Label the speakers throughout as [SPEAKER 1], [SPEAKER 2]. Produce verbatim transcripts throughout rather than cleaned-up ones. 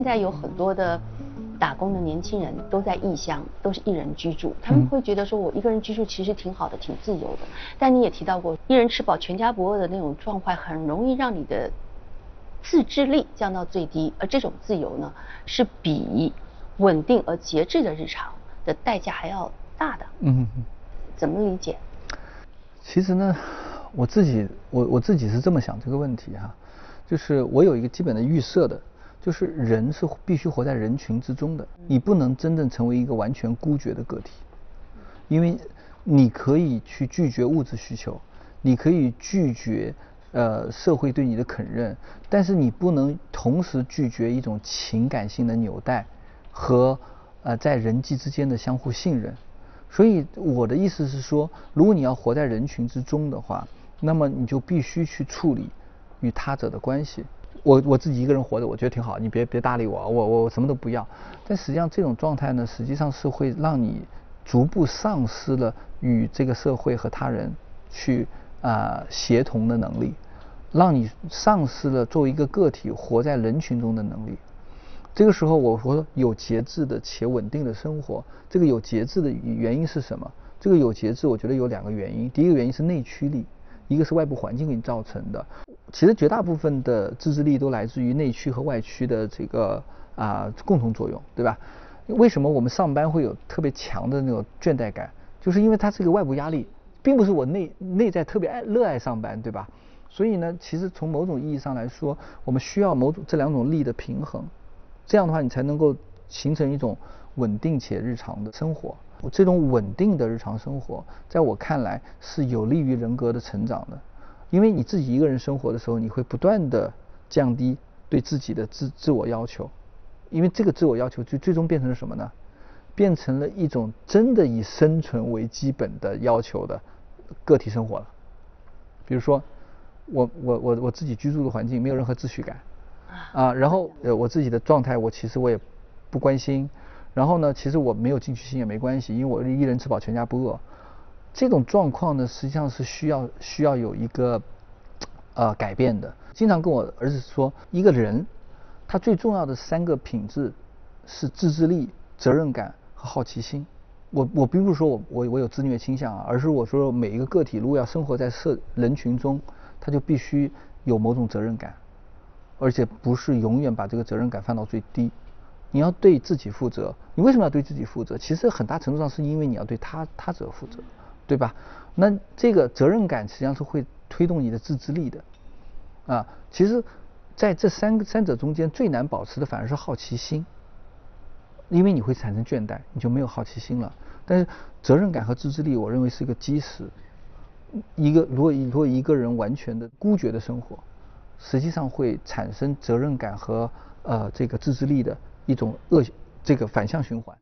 [SPEAKER 1] 现在有很多的打工的年轻人都在异乡，都是一人居住，他们会觉得说我一个人居住其实挺好的，挺自由的。但你也提到过，一人吃饱全家不饿的那种状态，很容易让你的自制力降到最低，而这种自由呢，是比稳定而节制的日常的代价还要大的。
[SPEAKER 2] 嗯，
[SPEAKER 1] 怎么理解？
[SPEAKER 2] 其实呢，我自己我我自己是这么想这个问题哈、啊，就是我有一个基本的预设的。就是人是必须活在人群之中的，你不能真正成为一个完全孤绝的个体，因为你可以去拒绝物质需求，你可以拒绝呃社会对你的肯认，但是你不能同时拒绝一种情感性的纽带和呃在人际之间的相互信任。所以我的意思是说，如果你要活在人群之中的话，那么你就必须去处理与他者的关系。我我自己一个人活着，我觉得挺好，你别别搭理我，我我什么都不要。但实际上这种状态呢，实际上是会让你逐步丧失了与这个社会和他人去啊、呃、协同的能力，让你丧失了作为一个个体活在人群中的能力。这个时候我说有节制的且稳定的生活，这个有节制的原因是什么？这个有节制，我觉得有两个原因。第一个原因是内驱力，一个是外部环境给你造成的。其实绝大部分的自制力都来自于内驱和外驱的这个啊、呃、共同作用，对吧？为什么我们上班会有特别强的那种倦怠感？就是因为它是一个外部压力，并不是我内内在特别爱热爱上班，对吧？所以呢，其实从某种意义上来说，我们需要某种这两种力的平衡，这样的话你才能够形成一种稳定且日常的生活。这种稳定的日常生活，在我看来是有利于人格的成长的。因为你自己一个人生活的时候，你会不断的降低对自己的自自我要求，因为这个自我要求就最终变成了什么呢？变成了一种真的以生存为基本的要求的个体生活了。比如说，我我我我自己居住的环境没有任何秩序感，啊，然后呃我自己的状态我其实我也不关心，然后呢，其实我没有进取心也没关系，因为我一人吃饱全家不饿。这种状况呢，实际上是需要需要有一个呃改变的。经常跟我儿子说，一个人他最重要的三个品质是自制力、责任感和好奇心。我我并不是说我我我有自虐倾向啊，而是我说每一个个体如果要生活在社人群中，他就必须有某种责任感，而且不是永远把这个责任感放到最低。你要对自己负责，你为什么要对自己负责？其实很大程度上是因为你要对他他者负责，对吧？那这个责任感实际上是会推动你的自制力的，啊，其实在这三个三者中间最难保持的反而是好奇心，因为你会产生倦怠，你就没有好奇心了。但是责任感和自制力，我认为是一个基石。一个如果如果一个人完全的孤绝的生活，实际上会产生责任感和呃这个自制力的一种恶这个反向循环。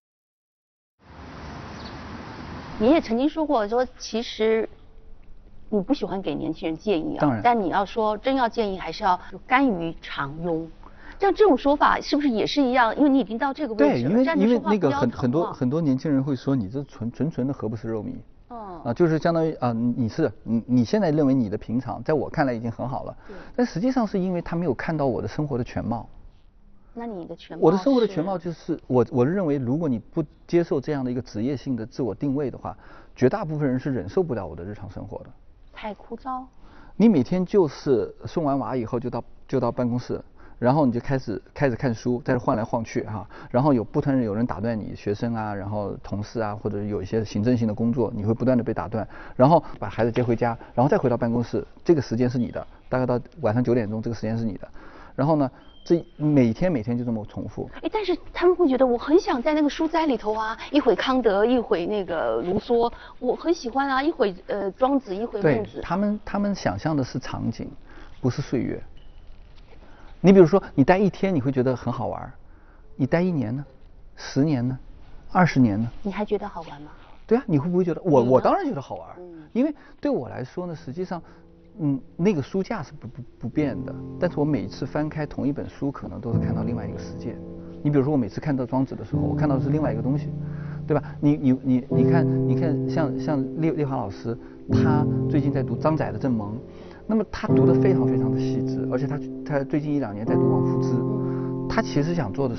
[SPEAKER 1] 你也曾经说过，说其实你不喜欢给年轻人建议啊，
[SPEAKER 2] 当然，
[SPEAKER 1] 但你要说真要建议，还是要甘于常庸。像这种说法是不是也是一样？因为你已经到这个位置了，
[SPEAKER 2] 对，因为因为那个很很多
[SPEAKER 1] 很
[SPEAKER 2] 很多年轻人会说你这纯纯纯的何不食肉糜。
[SPEAKER 1] 嗯
[SPEAKER 2] 啊，就是相当于啊，你是你你现在认为你的平常，在我看来已经很好了，但实际上是因为他没有看到我的生活的全貌。
[SPEAKER 1] 那你的全貌？
[SPEAKER 2] 我的生活的全貌就是我我认为，如果你不接受这样的一个职业性的自我定位的话，绝大部分人是忍受不了我的日常生活的。
[SPEAKER 1] 太枯燥。
[SPEAKER 2] 你每天就是送完娃以后就到就到办公室。然后你就开始开始看书，在这晃来晃去哈、啊，然后有不断的有人打断你，学生啊，然后同事啊，或者有一些行政性的工作，你会不断的被打断，然后把孩子接回家，然后再回到办公室，这个时间是你的，大概到晚上九点钟，这个时间是你的，然后呢，这每天每天就这么重复。
[SPEAKER 1] 哎，但是他们会觉得我很想在那个书斋里头啊，一会康德，一会那个卢梭，我很喜欢啊，一会呃庄子，一会孟子。
[SPEAKER 2] 对，他们他们想象的是场景，不是岁月。你比如说，你待一天你会觉得很好玩，你待一年呢，十年呢，二十年呢？
[SPEAKER 1] 你还觉得好玩吗？
[SPEAKER 2] 对啊，你会不会觉得我我当然觉得好玩，嗯，因为对我来说呢，实际上，嗯，那个书架是不不不变的，但是我每一次翻开同一本书，可能都是看到另外一个世界。你比如说，我每次看到庄子的时候，我看到的是另外一个东西，对吧？你你你你看你看像像列列华老师，他最近在读张载的《正盟》。那么他读得非常非常的细致，而且他他最近一两年在读王夫之， 他其实想做的